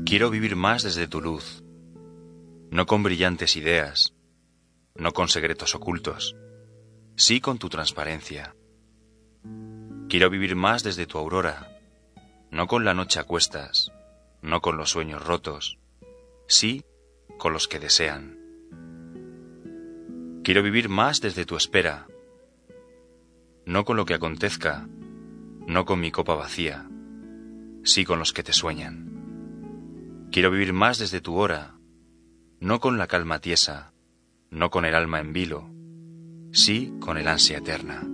Quiero vivir más desde tu luz, no con brillantes ideas, no con secretos ocultos, sí con tu transparencia. Quiero vivir más desde tu aurora, no con la noche a cuestas, no con los sueños rotos, sí con los que desean. Quiero vivir más desde tu espera, no con lo que acontezca, no con mi copa vacía, sí con los que te sueñan. Quiero vivir más desde tu hora, no con la calma tiesa, no con el alma en vilo, sí con el ansia eterna.